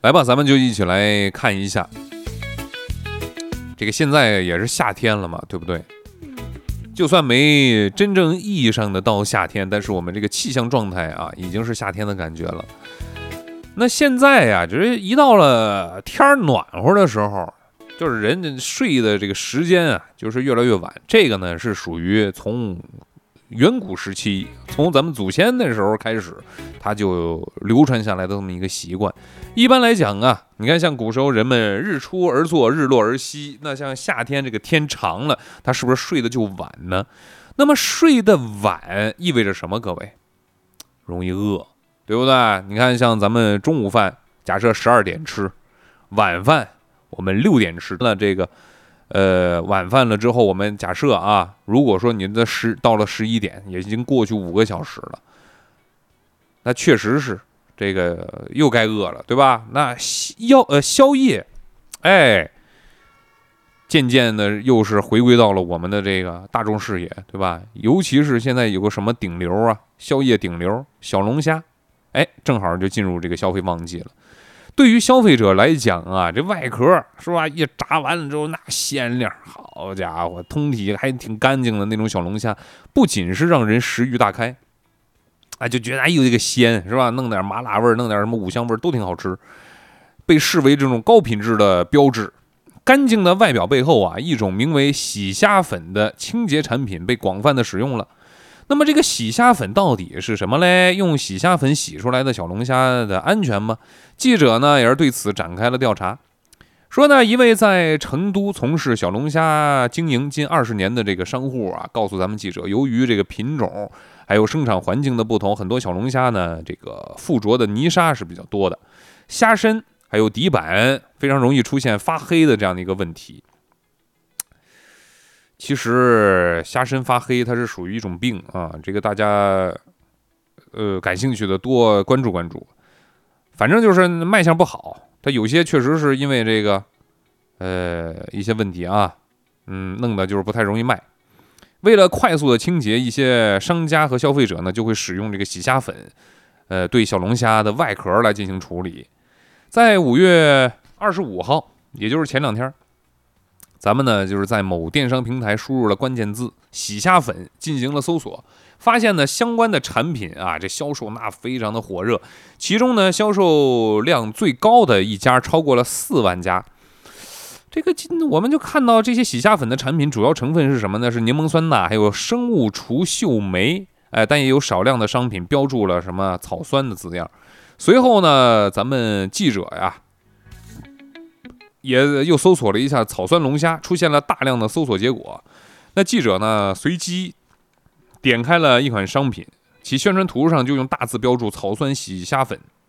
来吧，咱们就一起来看一下，这个现在也是夏天了嘛，对不对？就算没真正意义上的到夏天，但是我们这个气象状态啊，已经是夏天的感觉了。那现在呀，就是一到了天暖和的时候，就是人睡的这个时间啊，就是越来越晚。这个呢，是属于从远古时期，从咱们祖先那时候开始，它就流传下来的这么一个习惯。一般来讲啊，你看像古时候人们日出而作，日落而息，那像夏天这个天长了，他是不是睡得就晚呢？那么睡得晚意味着什么？各位，容易饿，对不对？你看像咱们中午饭，假设12点吃，晚饭我们6点吃，那这个晚饭了之后，我们假设啊，如果说您的到了11点，也已经过去5个小时了，那确实是这个又该饿了，对吧？那宵夜，哎，渐渐的又是回归到了我们的这个大众视野，对吧？尤其是现在有个什么顶流啊，宵夜顶流小龙虾，哎，正好就进入这个消费旺季了。对于消费者来讲啊，这外壳是吧，一炸完了之后那鲜亮，好家伙，通体还挺干净的那种小龙虾，不仅是让人食欲大开，哎，就觉得哎呦这个鲜是吧，弄点麻辣味，弄点什么五香味都挺好吃，被视为这种高品质的标志。干净的外表背后啊，一种名为洗虾粉的清洁产品被广泛的使用了。那么这个洗虾粉到底是什么嘞？用洗虾粉洗出来的小龙虾的安全吗？记者呢也是对此展开了调查，说呢一位在成都从事小龙虾经营近20年的这个商户啊，告诉咱们记者，由于这个品种还有生产环境的不同，很多小龙虾呢这个附着的泥沙是比较多的，虾身还有底板非常容易出现发黑的这样的一个问题。其实虾身发黑它是属于一种病啊，这个大家感兴趣的多关注关注。反正就是卖相不好，它有些确实是因为这个一些问题啊，弄得就是不太容易卖。为了快速的清洁，一些商家和消费者呢就会使用这个洗虾粉，对小龙虾的外壳来进行处理。在5月25号，也就是前2天，咱们呢就是在某电商平台输入了关键字洗虾粉，进行了搜索，发现呢相关的产品啊，这销售那非常的火热，其中呢销售量最高的一家超过了4万家。这个我们就看到这些洗虾粉的产品主要成分是什么呢？是柠檬酸钠，还有生物除锈酶，但也有少量的商品标注了什么草酸的字样。随后呢，咱们记者呀也又搜索了一下草酸龙虾，出现了大量的搜索结果。那记者呢随机点开了一款商品，其宣传图上就用大字标注草酸洗虾粉，